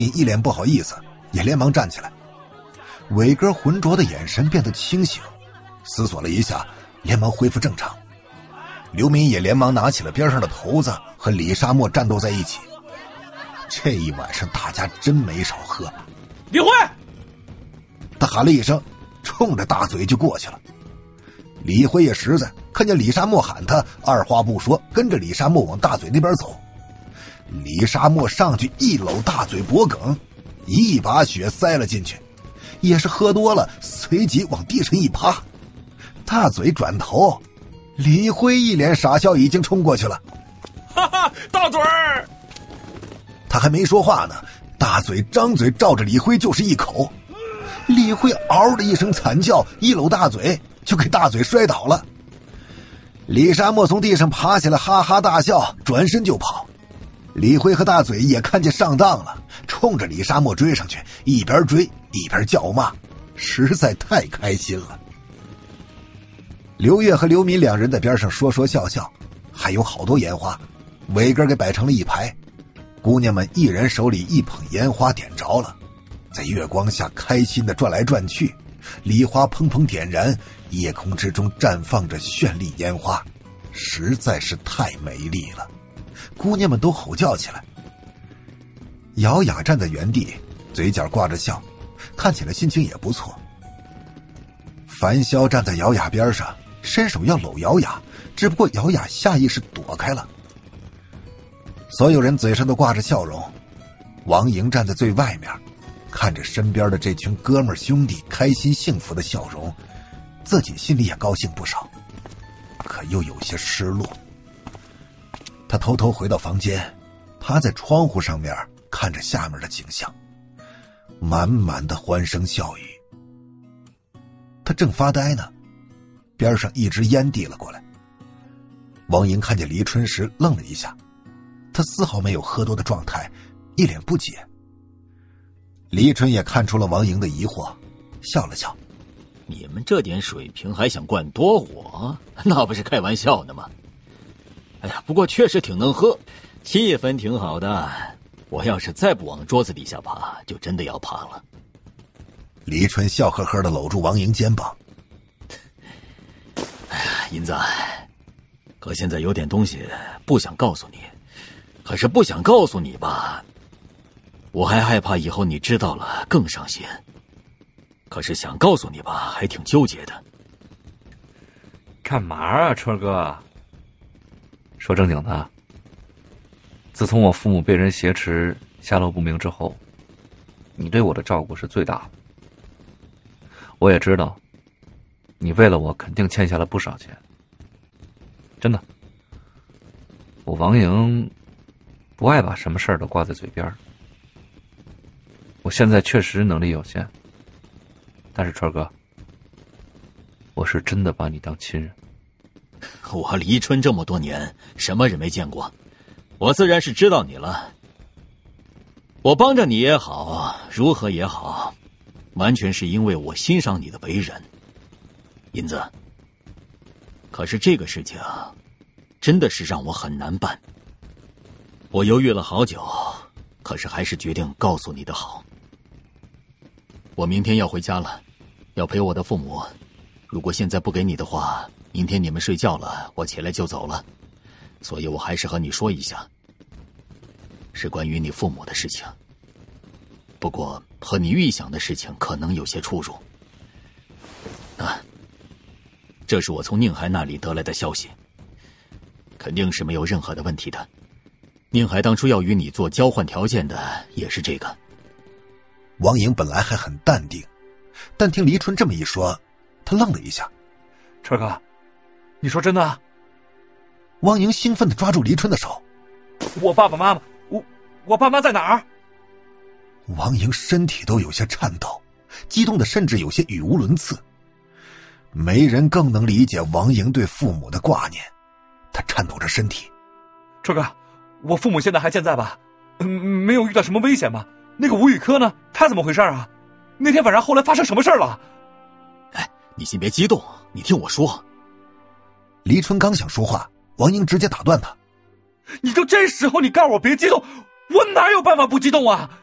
一脸不好意思，也连忙站起来。伟哥浑浊的眼神变得清醒，思索了一下，连忙恢复正常。刘敏也连忙拿起了边上的骰子，和李沙漠战斗在一起。这一晚上大家真没少喝。 李辉！ 他喊了一声，冲着大嘴就过去了。李辉也实在，看见李沙漠喊他，二话不说跟着李沙漠往大嘴那边走。李沙漠上去一搂大嘴脖梗，一把血塞了进去，也是喝多了，随即往地上一趴。大嘴转头，李辉一脸傻笑，已经冲过去了。 哈哈，大嘴儿！ 他还没说话呢，大嘴张嘴照着李辉就是一口。李辉嗷的一声惨叫，一搂大嘴就给大嘴摔倒了。李沙漠从地上爬起来，哈哈大笑，转身就跑。李辉和大嘴也看见上当了，冲着李沙漠追上去，一边追一边叫骂，实在太开心了。刘月和刘敏两人在边上说说笑笑，还有好多烟花，伟哥给摆成了一排，姑娘们一人手里一捧烟花点着了，在月光下开心地转来转去，礼花砰砰点燃，夜空之中绽放着绚丽烟花，实在是太美丽了。姑娘们都吼叫起来。姚雅站在原地，嘴角挂着笑，看起来心情也不错。樊潇站在姚雅边上，伸手要搂姚雅，只不过姚雅下意识躲开了。所有人嘴上都挂着笑容。王莹站在最外面，看着身边的这群哥们兄弟开心幸福的笑容，自己心里也高兴不少，可又有些失落。他偷偷回到房间，趴在窗户上面看着下面的景象，满满的欢声笑语。他正发呆呢，边上一支烟递了过来。王莹看见黎春时愣了一下，他丝毫没有喝多的状态，一脸不解。黎春也看出了王莹的疑惑，笑了笑： 你们这点水平还想灌多我？那不是开玩笑的吗？哎呀，不过确实挺能喝，气氛挺好的。我要是再不往桌子底下爬，就真的要爬了。 黎春笑呵呵地搂住王莹肩膀： 哎呀，银子，哥现在有点东西不想告诉你，可是不想告诉你吧，我还害怕以后你知道了更伤心，可是想告诉你吧，还挺纠结的。 干嘛啊，春哥？说正经的，自从我父母被人挟持下落不明之后，你对我的照顾是最大的。我也知道你为了我肯定欠下了不少钱，真的。我王莹不爱把什么事儿都挂在嘴边。我现在确实能力有限，但是川哥，我是真的把你当亲人。 我黎春这么多年什么人没见过，我自然是知道你了。我帮着你也好，如何也好，完全是因为我欣赏你的为人。银子，可是这个事情真的是让我很难办。我犹豫了好久，可是还是决定告诉你的好。我明天要回家了，要陪我的父母。如果现在不给你的话，明天你们睡觉了，我起来就走了。所以我还是和你说一下，是关于你父母的事情。不过和你预想的事情可能有些出入。这是我从宁海那里得来的消息，肯定是没有任何的问题的。宁海当初要与你做交换条件的也是这个。 王莹本来还很淡定，但听黎春这么一说，他愣了一下。 春哥，你说真的啊？ 王莹兴奋地抓住黎春的手。 我爸爸妈妈，我爸妈在哪儿？ 王莹身体都有些颤抖，激动的甚至有些语无伦次。没人更能理解王莹对父母的挂念，他颤抖着身体。 春哥，我父母现在还健在吧？没有遇到什么危险吧？那个吴宇科呢？他怎么回事啊？那天晚上后来发生什么事了？ 哎，你先别激动，你听我说。 黎春刚想说话，王莹直接打断他。 你就这时候你告诉我别激动，我哪有办法不激动啊？